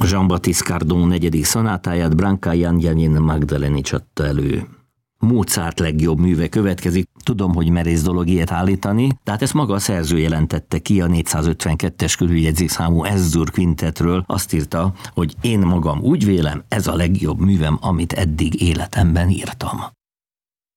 Jean-Baptiste Cardon 4. szonátáját Branka Janjanin Magdalenics adta elő. Mozart legjobb műve következik. Tudom, hogy merész dolog ilyet állítani, tehát ezt maga a szerző jelentette ki a 452-es körüljegyzékszámú Ez-dur kvintetről. Azt írta, hogy én magam úgy vélem, ez a legjobb művem, amit eddig életemben írtam.